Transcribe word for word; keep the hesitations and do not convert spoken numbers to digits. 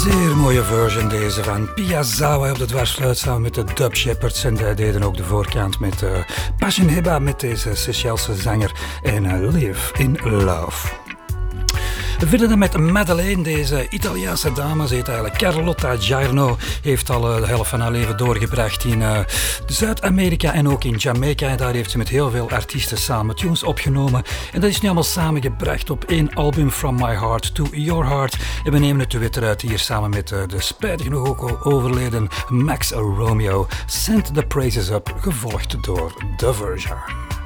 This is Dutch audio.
Zeer mooie version deze van Piazzawa op de dwarsfluit samen met de Dub Shepherds. En zij deden ook de voorkant met uh, Passion Heba met deze Seychelse zanger en uh, Live in Love. Verder dan met Madeleine, deze Italiaanse dame, ze heet eigenlijk Carlotta Giarno, heeft al de helft van haar leven doorgebracht in uh, Zuid-Amerika en ook in Jamaica. En daar heeft ze met heel veel artiesten samen tunes opgenomen. En dat is nu allemaal samengebracht op één album, From My Heart to Your Heart. En we nemen het duet eruit hier samen met uh, de spijtig genoeg ook al overleden Max Romeo. Send the Praises Up, gevolgd door The Verger.